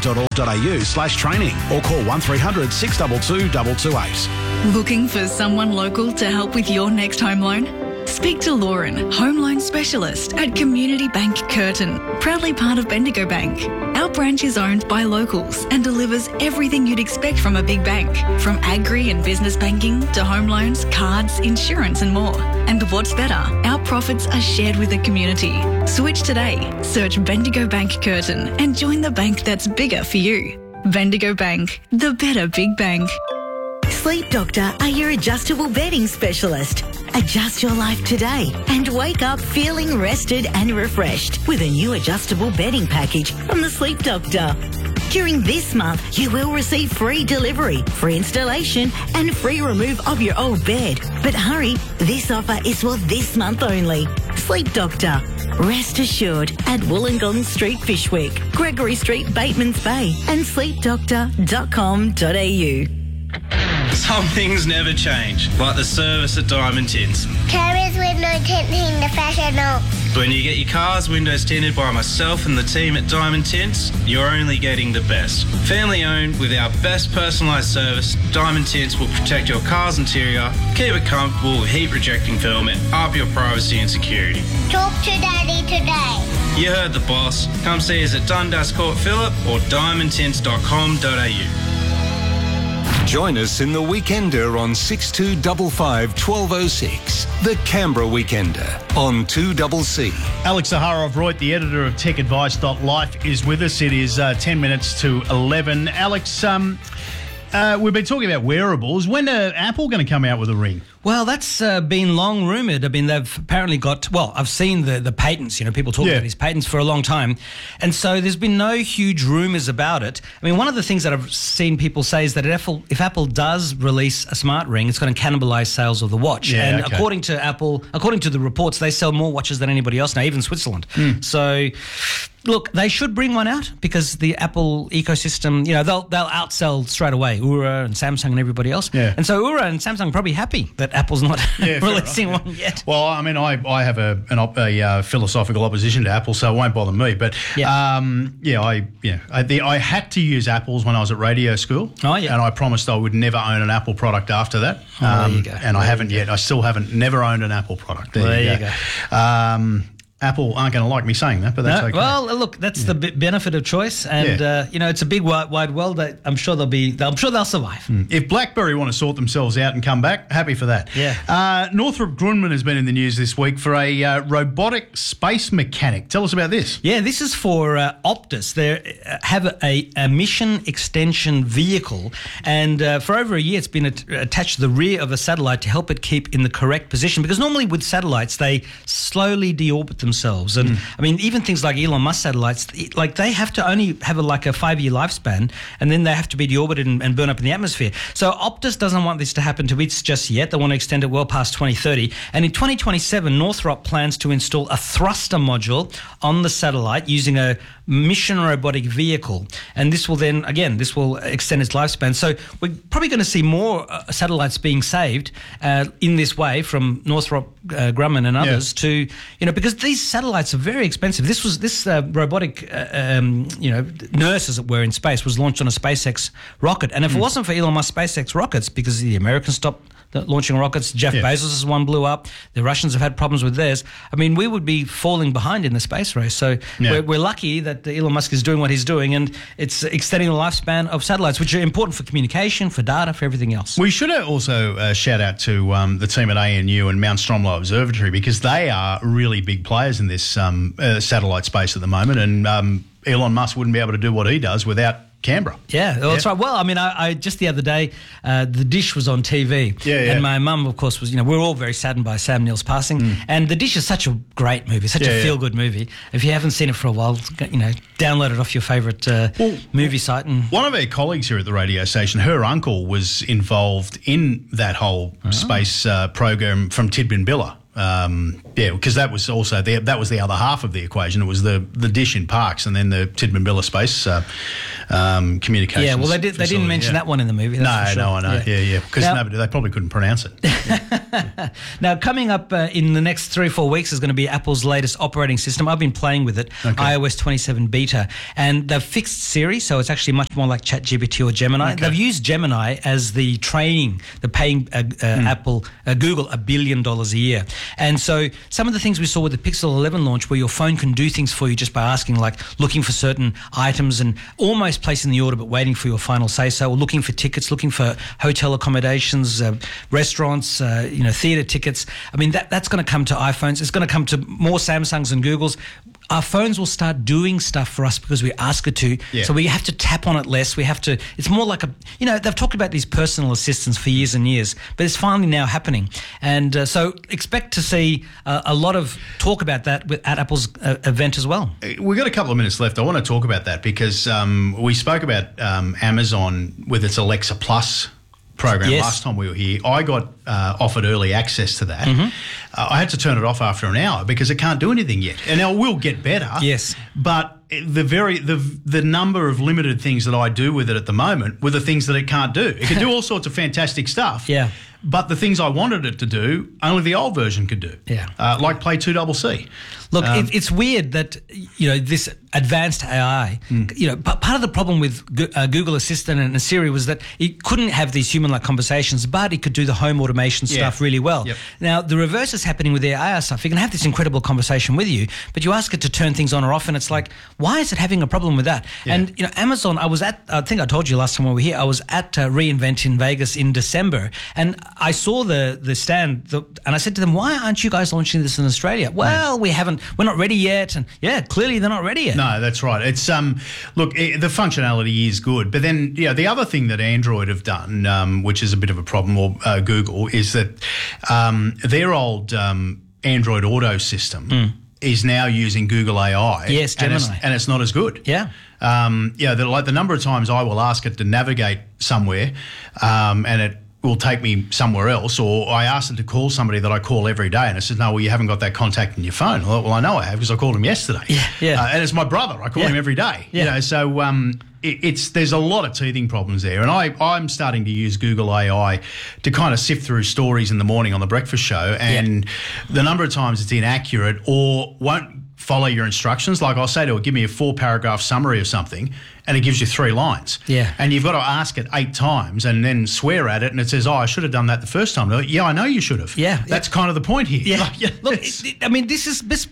mba.org.au/training or call 1300 622 228. Looking for someone local to help with your next home loan? Speak to Lauren, home loan specialist at Community Bank Curtin, proudly part of Bendigo Bank. Our branch is owned by locals and delivers everything you'd expect from a big bank, from agri and business banking to home loans, cards, insurance and more. And what's better, our profits are shared with the community. Switch today. Search Bendigo Bank Curtin and join the bank that's bigger for you. Bendigo Bank, the better big bank. Sleep Doctor are your adjustable bedding specialist. Adjust your life today and wake up feeling rested and refreshed with a new adjustable bedding package from the Sleep Doctor. During this month, you will receive free delivery, free installation and free remove of your old bed. But hurry, this offer is for this month only. Sleep Doctor. Rest assured at Wollongong Street, Fyshwick, Gregory Street, Batemans Bay and sleepdoctor.com.au. Some things never change, like the service at Diamond Tints. Carers window tinting professional. When you get your car's windows tinted by myself and the team at Diamond Tints, you're only getting the best. Family owned with our best personalised service, Diamond Tints will protect your car's interior, keep it comfortable with heat rejecting film and up your privacy and security. Talk to Daddy today. You heard the boss. Come see us at Dundas Court Phillip or diamondtints.com.au. Join us in the Weekender on 6255 1206. The Canberra Weekender on 2CC. Alex Zaharov-Reutt, the editor of TechAdvice.life, is with us. It is 10 minutes to 11. Alex, we've been talking about wearables. When are Apple going to come out with a ring? Well, that's been long rumoured. I mean, they've apparently got, well, I've seen the patents, you know, people talk about these patents for a long time. And so there's been no huge rumours about it. I mean, one of the things that I've seen people say is that if Apple does release a smart ring, it's going to cannibalise sales of the watch. And according to Apple, according to the reports, they sell more watches than anybody else now, even Switzerland. So... Look, they should bring one out because the Apple ecosystem, you know, they'll outsell straight away Oura and Samsung and everybody else. And so Oura and Samsung are probably happy that Apple's not releasing one yet. Well, I mean, I have a philosophical opposition to Apple, so it won't bother me. But I had to use Apples when I was at radio school. And I promised I would never own an Apple product after that. There you go. And I haven't yet. I still haven't. Never owned an Apple product. There you go. Apple aren't going to like me saying that, but that's okay. Well, look, that's the benefit of choice, and you know, it's a big wide world. I'm sure they'll survive. If BlackBerry want to sort themselves out and come back, happy for that. Northrop Grumman has been in the news this week for a robotic space mechanic. Tell us about this. Yeah, this is for Optus. They have a mission extension vehicle, and for over a year, it's been attached to the rear of a satellite to help it keep in the correct position. Because normally with satellites, they slowly deorbit themselves. And I mean, even things like Elon Musk satellites, like they have to only have a 5-year lifespan, and then they have to be deorbited and burn up in the atmosphere. So Optus doesn't want this to happen to its just yet. They want to extend it well past 2030. And in 2027, Northrop plans to install a thruster module on the satellite using a mission robotic vehicle. And this will then, again, extend its lifespan. So we're probably going to see more satellites being saved in this way from Northrop Grumman and others to, because these satellites are very expensive. This robotic, nurse, as it were, in space was launched on a SpaceX rocket. And if it wasn't for Elon Musk SpaceX rockets, because the Americans stopped launching rockets, Jeff Bezos' one blew up, the Russians have had problems with theirs. I mean, we would be falling behind in the space race. So we're lucky that Elon Musk is doing what he's doing, and it's extending the lifespan of satellites, which are important for communication, for data, for everything else. We should also shout out to the team at ANU and Mount Stromlo Observatory, because they are really big players in this satellite space at the moment, and Elon Musk wouldn't be able to do what he does without Canberra. Yeah, well, that's right. Well, I mean, I just the other day, The Dish was on TV. And my mum, of course, was, we're all very saddened by Sam Neill's passing. And The Dish is such a great movie, such a feel-good movie. If you haven't seen it for a while, download it off your favourite movie site. And one of our colleagues here at the radio station, her uncle was involved in that whole space program from Tidbinbilla. Because that was also that was the other half of the equation. It was the Dish in Parks, and then the Tidbinbilla Space Communications. Yeah, well, they didn't mention that one in the movie. That's no, I know. Yeah. Because they probably couldn't pronounce it. Now, coming up in the next 3 or 4 weeks is going to be Apple's latest operating system. I've been playing with it, iOS 27 beta, and they've fixed Siri, so it's actually much more like ChatGPT or Gemini. They've used Gemini as the training, the paying Google $1 billion a year. And so some of the things we saw with the Pixel 11 launch, where your phone can do things for you just by asking, like looking for certain items and almost placing the order but waiting for your final say-so, or looking for tickets, looking for hotel accommodations, restaurants, theatre tickets. I mean, that's going to come to iPhones. It's going to come to more Samsungs and Googles. Our phones will start doing stuff for us because we ask it to. So we have to tap on it less. We have to, it's more like they've talked about these personal assistants for years and years, but it's finally now happening. And so expect to see a lot of talk about that at Apple's event as well. We've got a couple of minutes left. I want to talk about that because we spoke about Amazon with its Alexa Plus program last time we were here. I got offered early access to that. I had to turn it off after an hour because it can't do anything yet. And now it will get better. Yes. But the number of limited things that I do with it at the moment were the things that it can't do. It can do all sorts of fantastic stuff. Yeah. But the things I wanted it to do, only the old version could do. Yeah. Like play 2CC. Look, it's weird that, this advanced AI, but part of the problem with Google Assistant and Siri was that it couldn't have these human-like conversations, but it could do the home automation stuff really well. Now, the reverse is happening with the AI stuff. You can have this incredible conversation with you, but you ask it to turn things on or off, and it's like, why is it having a problem with that? And, Amazon, I think I told you last time we were here, I was at reInvent in Vegas in December, and I saw the stand, and I said to them, why aren't you guys launching this in Australia? Well, we're not ready yet. And clearly they're not ready yet. No, that's right. It's look, the functionality is good, but then the other thing that Android have done, which is a bit of a problem, or Google, is that their old Android Auto system is now using Google AI. Yes, Gemini. And it's not as good. Yeah. The number of times I will ask it to navigate somewhere, and it will take me somewhere else, or I asked it to call somebody that I call every day, and it says, no, well, you haven't got that contact in your phone. Well, I know I have because I called him yesterday. And it's my brother. I call him every day. So there's a lot of teething problems there, and I'm starting to use Google AI to kind of sift through stories in the morning on the breakfast show, and the number of times it's inaccurate or won't follow your instructions. Like I'll say to it, give me a 4-paragraph summary of something, and it gives you 3 lines. And you've got to ask it 8 times and then swear at it, and it says, I should have done that the first time. Like, I know you should have. That's kind of the point here. Look, I mean, this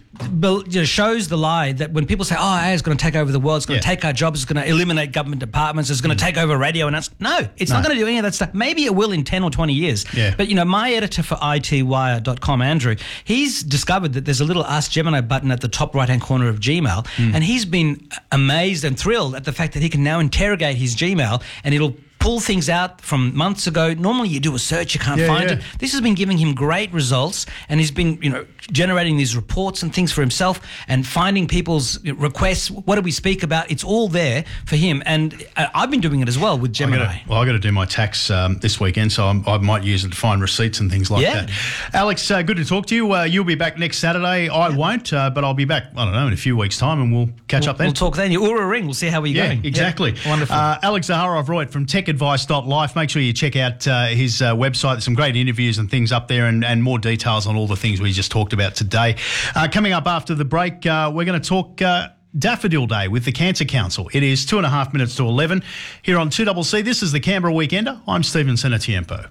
shows the lie that when people say, AI is going to take over the world, it's going to take our jobs, it's going to eliminate government departments, it's going to take over radio, and no, it's not going to do any of that stuff. Maybe it will in 10 or 20 years. But, my editor for itwire.com, Andrew, he's discovered that there's a little Ask Gemini button at the top right-hand corner of Gmail, and he's been amazed and thrilled at the fact that he can now interrogate his Gmail and it'll pull things out from months ago. Normally you do a search, you can't find it. This has been giving him great results, and he's been, generating these reports and things for himself and finding people's requests. What do we speak about? It's all there for him, and I've been doing it as well with Gemini. I got to do my tax this weekend, so I might use it to find receipts and things like that. Alex, good to talk to you. You'll be back next Saturday. I won't, but I'll be back, I don't know, in a few weeks' time, and we'll catch up then. We'll talk then. You order a ring. We'll see how we're going. Exactly. Yeah, wonderful. Alex Zaharov-Reutt from techadvice.life. Make sure you check out his website. There's some great interviews and things up there, and more details on all the things we just talked about today. Coming up after the break, we're going to talk Daffodil Day with the Cancer Council. It is 2.5 minutes to 11 here on 2CC. This is the Canberra Weekender. I'm Stephen Senatiempo.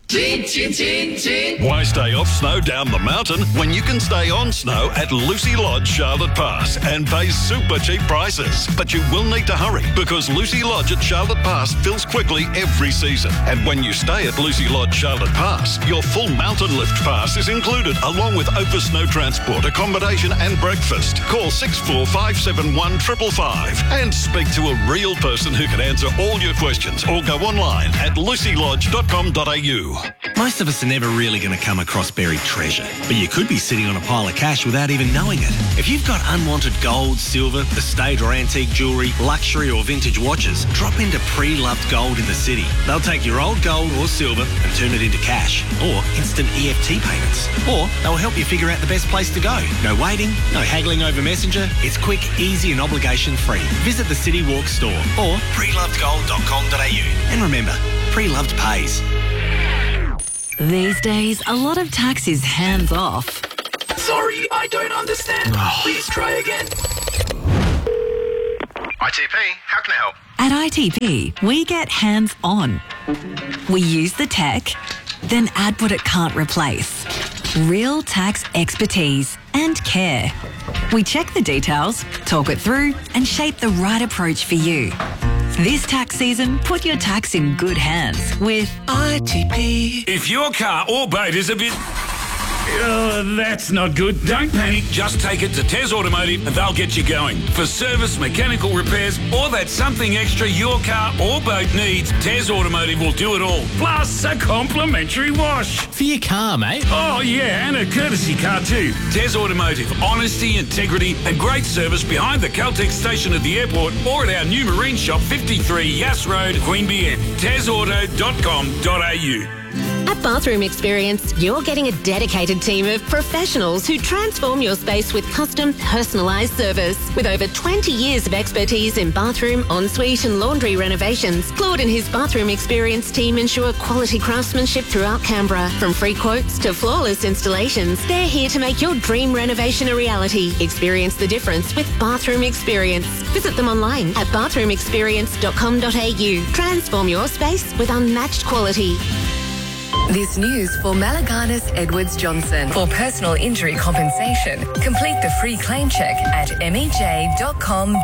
Why stay off snow down the mountain when you can stay on snow at Lucy Lodge Charlotte Pass and pay super cheap prices? But you will need to hurry because Lucy Lodge at Charlotte Pass fills quickly every season. And when you stay at Lucy Lodge Charlotte Pass, your full mountain lift pass is included along with over snow transport, accommodation and breakfast. Call 6457 555 and speak to a real person who can answer all your questions or go online at lucylodge.com.au. Most of us are never really going to come across buried treasure, but you could be sitting on a pile of cash without even knowing it. If you've got unwanted gold, silver, estate or antique jewellery, luxury or vintage watches, drop into Pre-Loved Gold in the city. They'll take your old gold or silver and turn it into cash or instant EFT payments. Or they'll help you figure out the best place to go. No waiting, no haggling over Messenger. It's quick, easy and obligation free. Visit the City Walk store or prelovedgold.com.au. And remember, Pre-Loved pays. These days, a lot of tax is hands-off. Sorry, I don't understand. Please try again. ITP, how can I help? At ITP, we get hands-on. We use the tech, then add what it can't replace. Real tax expertise and care. We check the details, talk it through, and shape the right approach for you. This tax season, put your tax in good hands with ITP. If your car or boat is a bit... that's not good. Don't panic. Just take it to Tez Automotive and they'll get you going. For service, mechanical repairs, or that something extra your car or boat needs, Tez Automotive will do it all. Plus a complimentary wash. For your car, mate. Oh, yeah, and a courtesy car too. Tez Automotive. Honesty, integrity and great service behind the Caltex station at the airport or at our new marine shop, 53 Yass Road, Queanbeyan. TezAuto.com.au. At Bathroom Experience, you're getting a dedicated team of professionals who transform your space with custom, personalised service. With over 20 years of expertise in bathroom, ensuite and laundry renovations, Claude and his Bathroom Experience team ensure quality craftsmanship throughout Canberra. From free quotes to flawless installations, they're here to make your dream renovation a reality. Experience the difference with Bathroom Experience. Visit them online at bathroomexperience.com.au. Transform your space with unmatched quality. This news for Malaganas Edwards Johnson. For personal injury compensation, complete the free claim check at mej.com.au.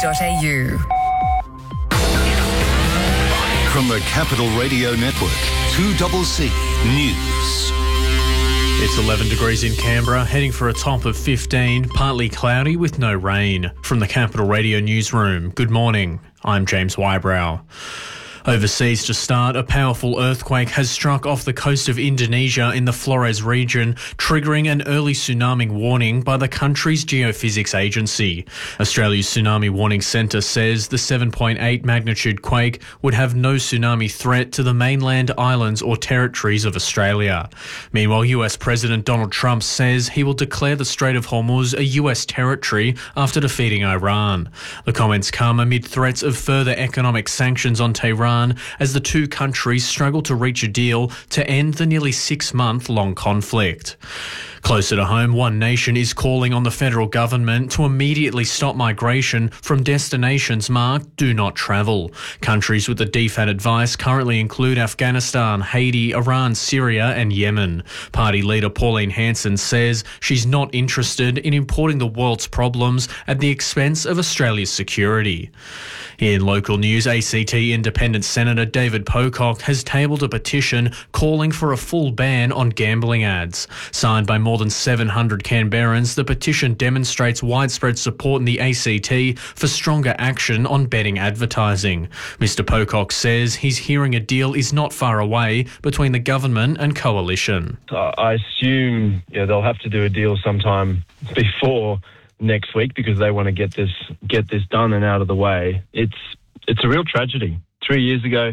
From the Capital Radio Network, 2CC News. It's 11 degrees in Canberra, heading for a top of 15, partly cloudy with no rain. From the Capital Radio Newsroom, good morning. I'm James Wybrow. Overseas to start, a powerful earthquake has struck off the coast of Indonesia in the Flores region, triggering an early tsunami warning by the country's geophysics agency. Australia's Tsunami Warning Centre says the 7.8 magnitude quake would have no tsunami threat to the mainland islands or territories of Australia. Meanwhile, US President Donald Trump says he will declare the Strait of Hormuz a US territory after defeating Iran. The comments come amid threats of further economic sanctions on Tehran as the two countries struggle to reach a deal to end the nearly 6-month-long conflict. Closer to home, One Nation is calling on the federal government to immediately stop migration from destinations marked Do Not Travel. Countries with the DFAT advice currently include Afghanistan, Haiti, Iran, Syria and Yemen. Party leader Pauline Hanson says she's not interested in importing the world's problems at the expense of Australia's security. In local news, ACT Independent Senator David Pocock has tabled a petition calling for a full ban on gambling ads. Signed by more more than 700 Canberrans, the petition demonstrates widespread support in the ACT for stronger action on betting advertising. Mr Pocock says he's hearing a deal is not far away between the government and coalition. I assume they'll have to do a deal sometime before next week because they want to get this done and out of the way. It's a real tragedy. 3 years ago,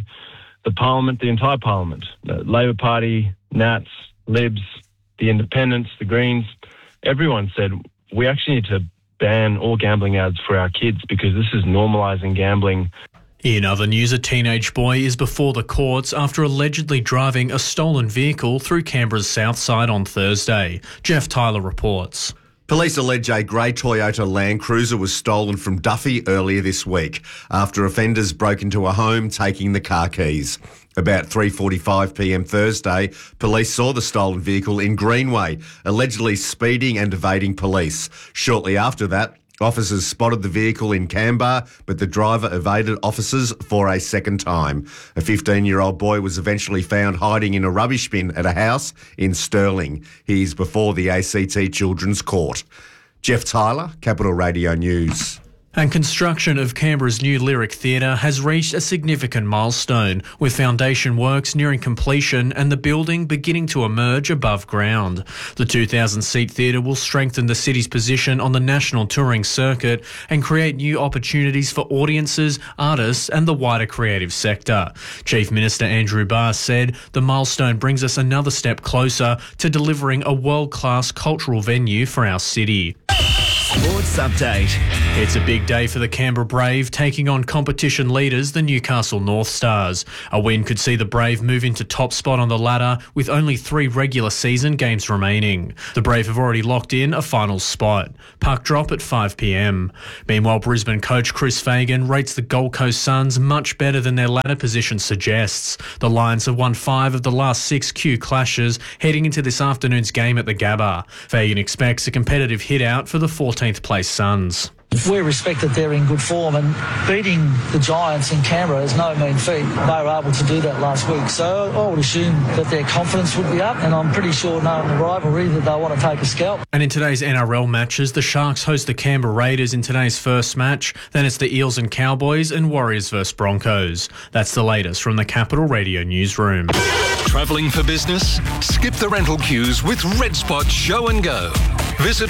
the entire Parliament, the Labor Party, Nats, Libs, the Independents, the Greens, everyone said we actually need to ban all gambling ads for our kids because this is normalising gambling. In other news, a teenage boy is before the courts after allegedly driving a stolen vehicle through Canberra's south side on Thursday. Jeff Tyler reports. Police allege a grey Toyota Land Cruiser was stolen from Duffy earlier this week after offenders broke into a home taking the car keys. About 3:45pm Thursday, police saw the stolen vehicle in Greenway, allegedly speeding and evading police. Shortly after that, officers spotted the vehicle in Canberra, but the driver evaded officers for a second time. A 15-year-old boy was eventually found hiding in a rubbish bin at a house in Stirling. He's before the ACT Children's Court. Jeff Tyler, Capital Radio News. And construction of Canberra's new Lyric Theatre has reached a significant milestone, with foundation works nearing completion and the building beginning to emerge above ground. The 2,000-seat theatre will strengthen the city's position on the national touring circuit and create new opportunities for audiences, artists and the wider creative sector. Chief Minister Andrew Barr said the milestone brings us another step closer to delivering a world-class cultural venue for our city. Sports Update. It's a big day for the Canberra Brave, taking on competition leaders, the Newcastle North Stars. A win could see the Brave move into top spot on the ladder with only 3 regular season games remaining. The Brave have already locked in a final spot. Puck drop at 5pm. Meanwhile, Brisbane coach Chris Fagan rates the Gold Coast Suns much better than their ladder position suggests. The Lions have won 5 of the last 6 Q clashes heading into this afternoon's game at the Gabba. Fagan expects a competitive hit-out for the 14th place Suns. We respect that they're in good form, and beating the Giants in Canberra is no mean feat. They were able to do that last week, so I would assume that their confidence would be up, and I'm pretty sure knowing the rivalry that they want to take a scalp. And in today's NRL matches, the Sharks host the Canberra Raiders in today's first match, then it's the Eels and Cowboys and Warriors vs Broncos. That's the latest from the Capital Radio Newsroom. Travelling for business? Skip the rental queues with Red Spot Show and Go. Visit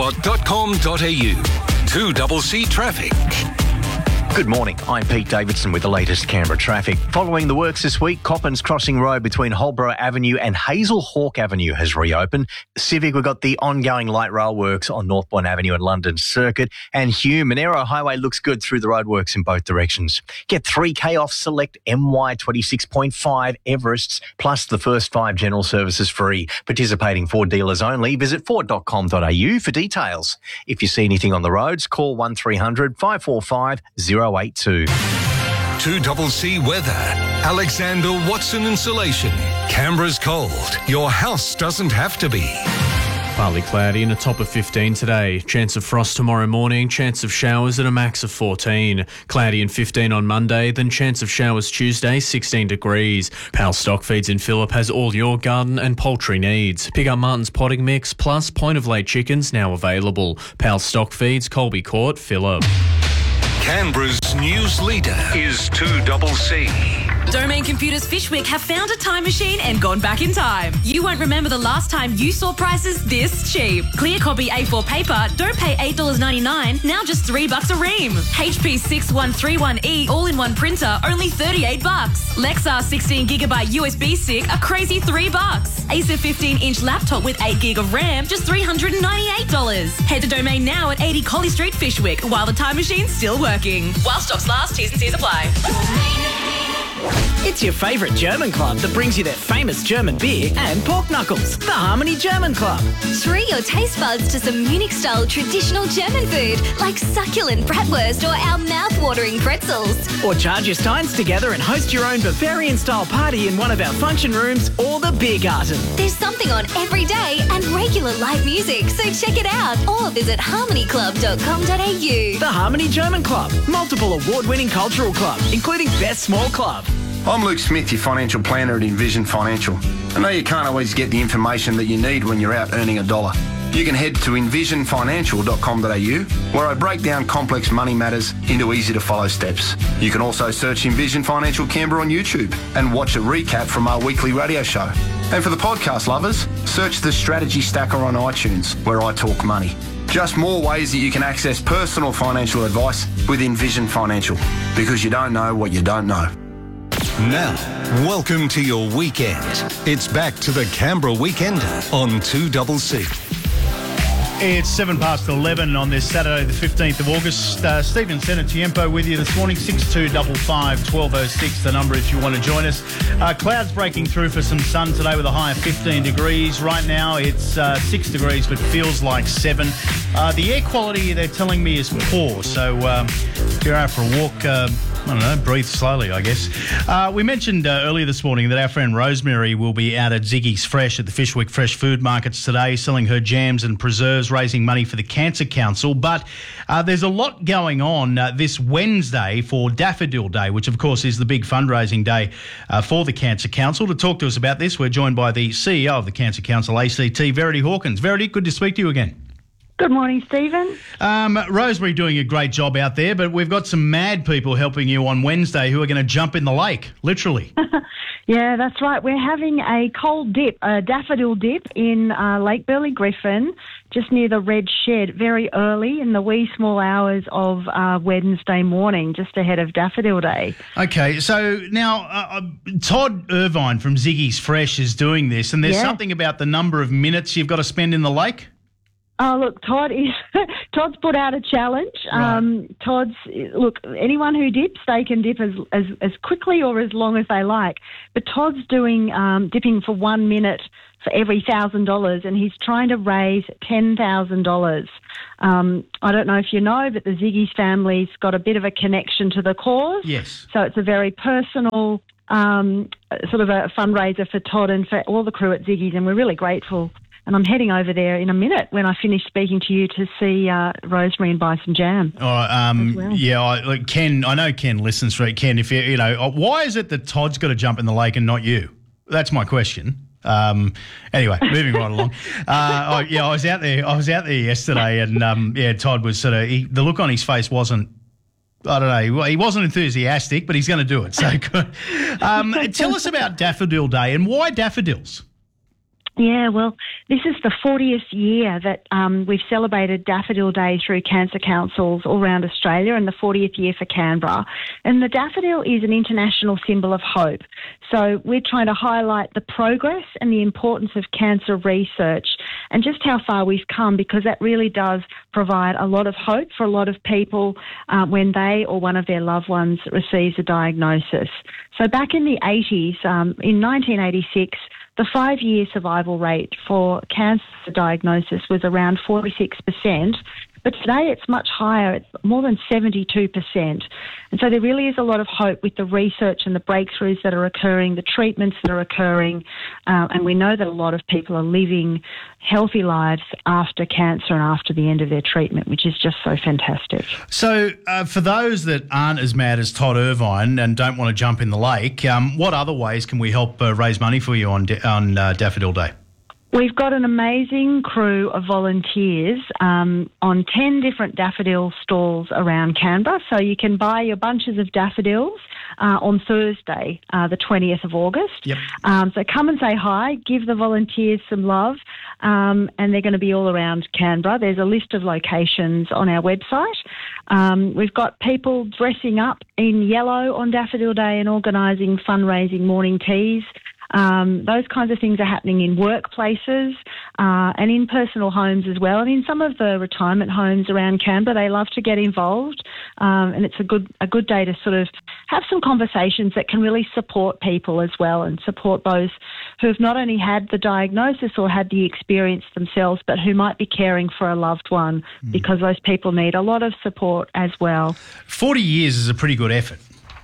redspot.com.au. 2CC Traffic. Good morning, I'm Pete Davidson with the latest Canberra traffic. Following the works this week, Coppins Crossing Road between Holborough Avenue and Hazel Hawke Avenue has reopened. Civic, we've got the ongoing light rail works on Northbourne Avenue and London Circuit. And Hume, Monero Highway looks good through the roadworks in both directions. Get 3K off select MY26.5 Everests, plus the first 5 general services free. Participating Ford dealers only. Visit ford.com.au for details. If you see anything on the roads, call 1300 545 082. 2CC Weather. Alexander Watson Insulation. Canberra's cold. Your house doesn't have to be. Partly cloudy and a top of 15 today. Chance of frost tomorrow morning, chance of showers at a max of 14. Cloudy and 15 on Monday, then chance of showers Tuesday, 16 degrees. Pal Stock Feeds in Phillip has all your garden and poultry needs. Pick up Martin's potting mix plus point of lay chickens now available. Pal Stock Feeds, Colby Court, Phillip. Canberra's news leader is 2CC. Domain Computers Fishwick have found a time machine and gone back in time. You won't remember the last time you saw prices this cheap. Clear copy A4 paper, don't pay $8.99, now just $3 a ream. HP 6131E all-in-one printer, only $38. Lexar 16GB USB stick, a crazy $3. Acer 15-inch laptop with 8GB of RAM, just $398. Head to Domain now at 80 Collie Street, Fishwick, while the time machine's still working. While stocks last, T's and C's apply. It's your favourite German club that brings you their famous German beer and pork knuckles. The Harmony German Club. Treat your taste buds to some Munich-style traditional German food like succulent bratwurst or our mouth-watering pretzels. Or charge your steins together and host your own Bavarian-style party in one of our function rooms or the beer garden. There's something on every day and regular live music, so check it out or visit harmonyclub.com.au. The Harmony German Club. Multiple award-winning cultural club, including Best Small Club. I'm Luke Smith, your financial planner at Envision Financial. I know you can't always get the information that you need when you're out earning a dollar. You can head to envisionfinancial.com.au, where I break down complex money matters into easy-to-follow steps. You can also search Envision Financial Canberra on YouTube and watch a recap from our weekly radio show. And for the podcast lovers, search the Strategy Stacker on iTunes, where I talk money. Just more ways that you can access personal financial advice with Envision Financial, because you don't know what you don't know. Now, welcome to your weekend. It's back to the Canberra Weekender on 2CC. It's 11 on this Saturday, the 15th of August. Stephen Senatiempo with you this morning, 6255 1206, the number if you want to join us. Clouds breaking through for some sun today with a high of 15 degrees. Right now it's 6 degrees, but feels like 7. The air quality, they're telling me, is poor. So if you're out for a walk, I don't know, breathe slowly, I guess. We mentioned earlier this morning that our friend Rosemary will be out at Ziggy's Fresh at the Fishwick Fresh Food Markets today, selling her jams and preserves, raising money for the Cancer Council. But there's a lot going on this Wednesday for Daffodil Day, which, of course, is the big fundraising day for the Cancer Council. To talk to us about this, we're joined by the CEO of the Cancer Council, ACT, Verity Hawkins. Verity, good to speak to you again. Good morning, Stephen. Rosemary doing a great job out there, but we've got some mad people helping you on Wednesday who are going to jump in the lake, literally. Yeah, that's right. We're having a cold dip, a daffodil dip in Lake Burley Griffin, just near the Red Shed, very early in the wee small hours of Wednesday morning, just ahead of Daffodil Day. Okay, so now Todd Irvine from Ziggy's Fresh is doing this, and there's something about the number of minutes you've got to spend in the lake? Oh, look, Todd's put out a challenge. Right. Anyone who dips, they can dip as quickly or as long as they like. But Todd's doing dipping for 1 minute for every $1,000, and he's trying to raise $10,000. I don't know if you know, but the Ziggy's family's got a bit of a connection to the cause. Yes. So it's a very personal sort of a fundraiser for Todd and for all the crew at Ziggy's, and we're really grateful. And I'm heading over there in a minute when I finish speaking to you to see Rosemary and buy some jam. All right, yeah, Ken, I know Ken listens to it. Ken, if why is it that Todd's got to jump in the lake and not you? That's my question. Anyway, moving right along. I was out there yesterday, and Todd was sort of the look on his face wasn't. I don't know. He wasn't enthusiastic, but he's going to do it. So good. Tell us about Daffodil Day and why daffodils. Yeah, well, this is the 40th year that we've celebrated Daffodil Day through cancer councils all around Australia, and the 40th year for Canberra. And the daffodil is an international symbol of hope. So we're trying to highlight the progress and the importance of cancer research and just how far we've come, because that really does provide a lot of hope for a lot of people when they or one of their loved ones receives a diagnosis. So back in the 80s, in 1986, the 5-year survival rate for cancer diagnosis was around 46%, but today it's much higher. It's more than 72%. And so there really is a lot of hope with the research and the breakthroughs that are occurring, the treatments that are occurring, and we know that a lot of people are living healthy lives after cancer and after the end of their treatment, which is just so fantastic. So for those that aren't as mad as Todd Irvine and don't want to jump in the lake, what other ways can we help raise money for you on Daffodil Day? We've got an amazing crew of volunteers on 10 different daffodil stalls around Canberra. So you can buy your bunches of daffodils on Thursday, the 20th of August. Yep. So come and say hi, give the volunteers some love, and they're going to be all around Canberra. There's a list of locations on our website. We've got people dressing up in yellow on Daffodil Day and organising fundraising morning teas. Those kinds of things are happening in workplaces and in personal homes as well. And in some of the retirement homes around Canberra, they love to get involved. And it's a good day to sort of have some conversations that can really support people as well, and support those who have not only had the diagnosis or had the experience themselves, but who might be caring for a loved one, because those people need a lot of support as well. 40 years is a pretty good effort.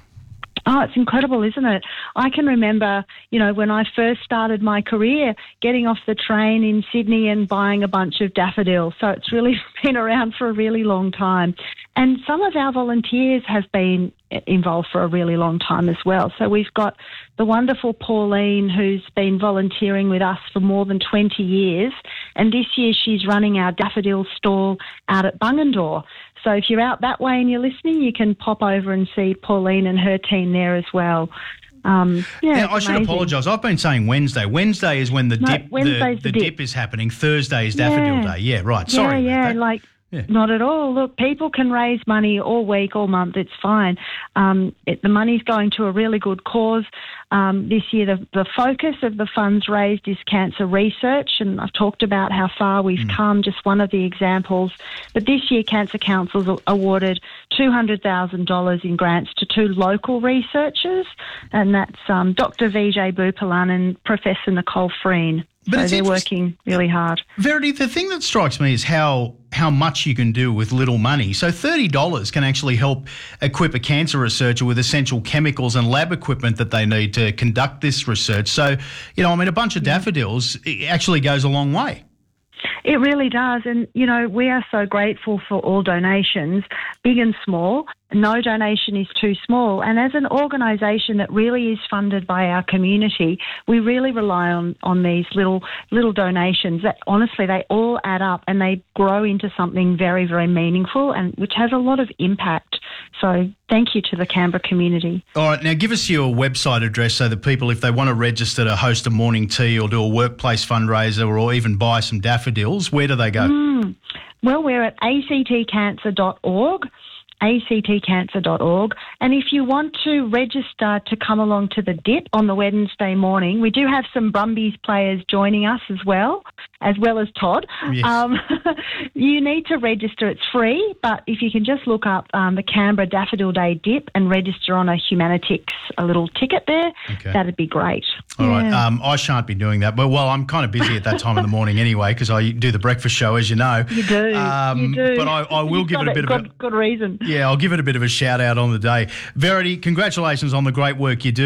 Oh, it's incredible, isn't it? I can remember, when I first started my career, getting off the train in Sydney and buying a bunch of daffodils. So it's really been around for a really long time. And some of our volunteers have been involved for a really long time as well. So we've got the wonderful Pauline, who's been volunteering with us for more than 20 years, and this year she's running our daffodil stall out at Bungendore. So if you're out that way and you're listening, you can pop over and see Pauline and her team there as well. Now, I should apologise. I've been saying Wednesday. Wednesday is when the dip is happening. Thursday is Daffodil Day. Yeah, right. Sorry about that. Not at all. Look, people can raise money all week, all month. It's fine. The money's going to a really good cause. This year, the focus of the funds raised is cancer research, and I've talked about how far we've come, just one of the examples. But this year, Cancer Council's awarded $200,000 in grants to 2 local researchers, and that's Dr. Vijay Bhupalan and Professor Nicole Freen. So they're working really hard. Verity, the thing that strikes me is how much you can do with little money. So $30 can actually help equip a cancer researcher with essential chemicals and lab equipment that they need to conduct this research. So, a bunch of daffodils actually goes a long way. It really does. And, we are so grateful for all donations, big and small. No donation is too small. And as an organisation that really is funded by our community, we really rely on these little donations that, honestly, they all add up and they grow into something very, very meaningful and which has a lot of impact. So thank you to the Canberra community. All right, now give us your website address so that people, if they want to register to host a morning tea or do a workplace fundraiser or even buy some daffodils, where do they go? Well, we're at actcancer.org. actcancer.org. And if you want to register to come along to the dip on the Wednesday morning, we do have some Brumbies players joining us as well as Todd. Yes. You need to register. It's free, but if you can just look up the Canberra Daffodil Day dip and register on a Humanitics, a little ticket there, that'd be great. All right. I shan't be doing that. But, I'm kind of busy at that time in the morning anyway because I do the breakfast show, as you know. You do. You do. But I will give it a bit of a... Good reason. Yeah, I'll give it a bit of a shout out on the day. Verity, congratulations on the great work you do.